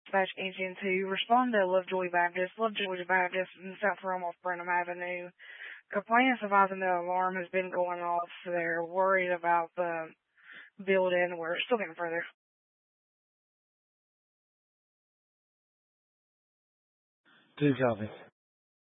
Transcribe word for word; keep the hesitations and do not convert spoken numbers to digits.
dispatch agent to respond to Lovejoy Baptist, Lovejoy Baptist in South Rome off Brenham Avenue. Complainants advising the alarm has been going off, so they're worried about the building. We're still getting further. Do copy.